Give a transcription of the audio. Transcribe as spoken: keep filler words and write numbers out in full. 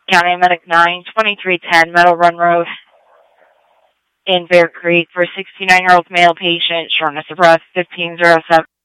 County Medic nine, twenty-three ten Meadow Run Road in Bear Creek for a sixty-nine-year-old male patient, shortness of breath, fifteen oh seven.